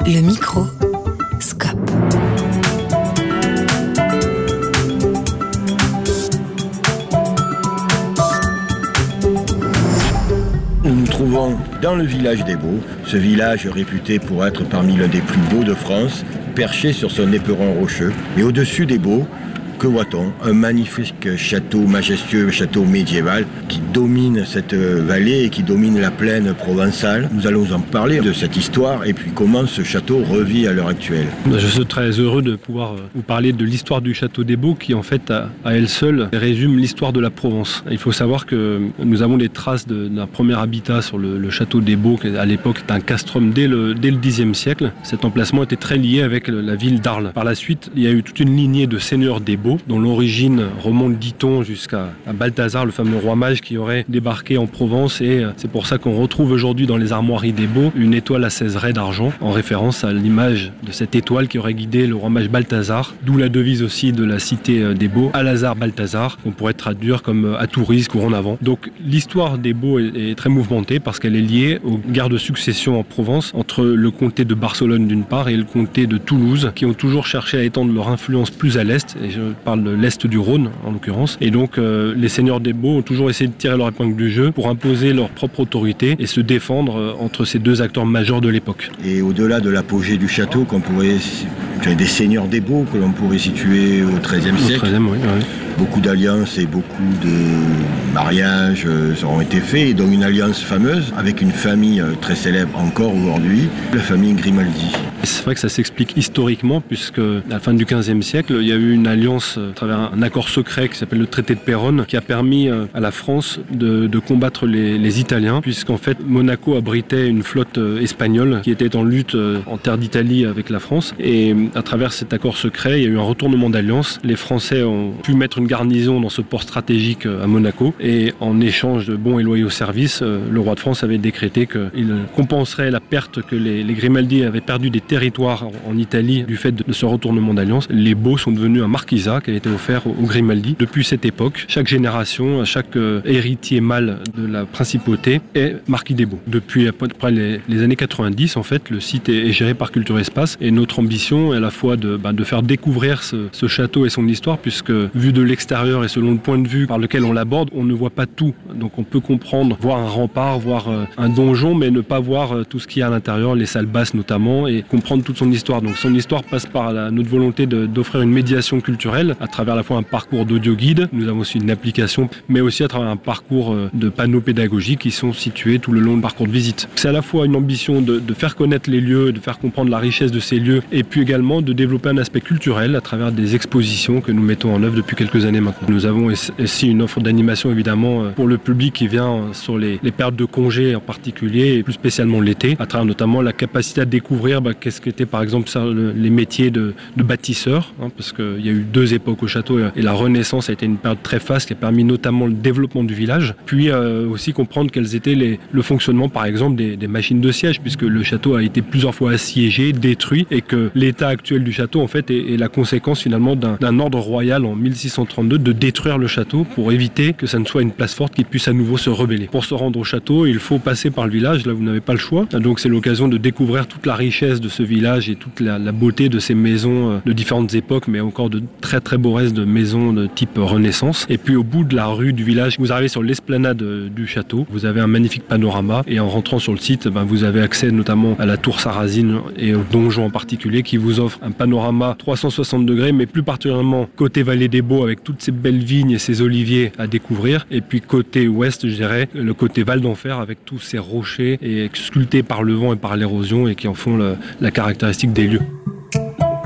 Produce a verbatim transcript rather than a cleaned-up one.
Le micro, Scope. Nous nous trouvons dans le village des Baux, ce village réputé pour être parmi l'un des plus beaux de France, perché sur son éperon rocheux. Et au-dessus des Baux, que voit-on? Un magnifique château majestueux, château médiéval qui domine cette vallée et qui domine la plaine provençale. Nous allons en parler de cette histoire et puis comment ce château revit à l'heure actuelle. Je suis très heureux de pouvoir vous parler de l'histoire du château des Baux qui en fait à, à elle seule résume l'histoire de la Provence. Il faut savoir que nous avons des traces de, d'un premier habitat sur le, le château des Baux qui à l'époque était un castrum dès le, dès le dixième siècle. Cet emplacement était très lié avec la ville d'Arles. Par la suite, il y a eu toute une lignée de seigneurs des Baux dont l'origine remonte, dit-on, jusqu'à Balthazar, le fameux roi mage qui aurait débarqué en Provence, et c'est pour ça qu'on retrouve aujourd'hui dans les armoiries des Baux une étoile à seize raies d'argent, en référence à l'image de cette étoile qui aurait guidé le roi mage Balthazar, d'où la devise aussi de la cité des Baux, Alazar Balthazar, qu'on pourrait traduire comme à tout risque ou en avant. Donc l'histoire des Baux est, est très mouvementée parce qu'elle est liée aux guerres de succession en Provence entre le comté de Barcelone d'une part et le comté de Toulouse, qui ont toujours cherché à étendre leur influence plus à l'est, et je parle de l'est du Rhône en l'occurrence, et donc euh, les seigneurs des Baux ont toujours essayé de tirer leur épingle du jeu pour imposer leur propre autorité et se défendre euh, entre ces deux acteurs majeurs de l'époque. Et au-delà de l'apogée du château, qu'on pourrait, des seigneurs des Baux que l'on pourrait situer au treizième siècle, au treizième, oui, oui. Beaucoup d'alliances et beaucoup de mariages euh, ont été faits, et donc une alliance fameuse avec une famille euh, très célèbre encore aujourd'hui, la famille Grimaldi. C'est vrai que ça s'explique historiquement, puisque à la fin du quinzième siècle, il y a eu une alliance à travers un accord secret qui s'appelle le traité de Péronne, qui a permis à la France de, de combattre les, les Italiens, puisqu'en fait Monaco abritait une flotte espagnole qui était en lutte en terre d'Italie avec la France, et à travers cet accord secret, il y a eu un retournement d'alliance. Les Français ont pu mettre une garnison dans ce port stratégique à Monaco, et en échange de bons et loyaux services, le roi de France avait décrété qu'il compenserait la perte que les, les Grimaldi avaient perdu des territoires en Italie du fait de ce retournement d'alliance. Les Baux sont devenus un marquisat qui a été offert aux Grimaldi. Depuis cette époque, chaque génération, chaque héritier mâle de la principauté est marquis des Baux. Depuis à peu près les, les années quatre-vingt-dix, en fait, le site est, est géré par Culture Espace, et notre ambition est à la fois de, bah, de faire découvrir ce, ce château et son histoire, puisque vu de l'extérieur et selon le point de vue par lequel on l'aborde, on ne voit pas tout. Donc on peut comprendre, voir un rempart, voir euh, un donjon, mais ne pas voir euh, tout ce qu'il y a à l'intérieur, les salles basses notamment, et comprendre toute son histoire. Donc son histoire passe par la, notre volonté de, d'offrir une médiation culturelle à travers à la fois un parcours d'audio guide, nous avons aussi une application, mais aussi à travers un parcours de panneaux pédagogiques qui sont situés tout le long du parcours de visite. C'est à la fois une ambition de, de faire connaître les lieux, de faire comprendre la richesse de ces lieux, et puis également de développer un aspect culturel à travers des expositions que nous mettons en œuvre depuis quelques années maintenant. Nous avons aussi une offre d'animation évidemment pour le public qui vient sur les, les périodes de congés en particulier, et plus spécialement l'été, à travers notamment la capacité à découvrir bah, qu'est-ce qu'étaient par exemple ça, le, les métiers de, de bâtisseurs, hein, parce qu'il y a eu deux époques au château, et la Renaissance a été une période très faste qui a permis notamment le développement du village, puis euh, aussi comprendre quels étaient les, le fonctionnement par exemple des, des machines de siège, puisque le château a été plusieurs fois assiégé, détruit, et que l'état actuel du château en fait est, est la conséquence finalement d'un, d'un ordre royal en mille six cent trente-deux de détruire le château pour éviter que ça ne soit une place forte qui puisse à nouveau se rebeller. Pour se rendre au château, il faut passer par le village, là vous n'avez pas le choix, donc c'est l'occasion de découvrir toute la richesse de ce village et toute la, la beauté de ces maisons de différentes époques, mais encore de très très beaux restes de maisons de type Renaissance. Et puis au bout de la rue du village, vous arrivez sur l'esplanade du château, vous avez un magnifique panorama, et en rentrant sur le site, ben, vous avez accès notamment à la tour sarrasine et au donjon en particulier, qui vous offre un panorama trois cent soixante degrés, mais plus particulièrement côté vallée des Baux avec toutes ces belles vignes et ces oliviers à découvrir, et puis côté ouest, je dirais, le côté Val d'Enfer avec tous ces rochers et sculptés par le vent et par l'érosion, et qui en font le, la caractéristique des lieux.